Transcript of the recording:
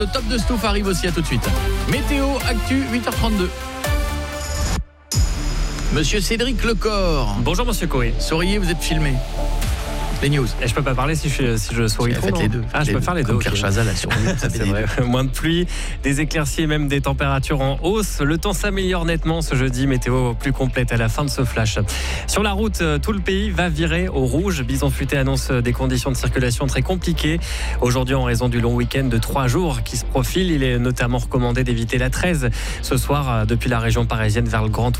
Le top de Stouff arrive aussi, à tout de suite. Météo, actu, 8h32. Monsieur Cédric Lecor. Bonjour Monsieur Coé. Souriez, vous êtes filmé. Les news. Et je peux pas parler si je souris trop. Faites les deux. Ah, je peux faire les deux. Pierre Chazal a souri. C'est vrai. Moins de pluie, des éclaircies et même des températures en hausse. Le temps s'améliore nettement ce jeudi. Météo plus complète à la fin de ce flash. Sur la route, tout le pays va virer au rouge. Bison Futé annonce des conditions de circulation très compliquées. Aujourd'hui, en raison du long week-end de 3 jours qui se profile, il est notamment recommandé d'éviter la 13 ce soir depuis la région parisienne vers le Grand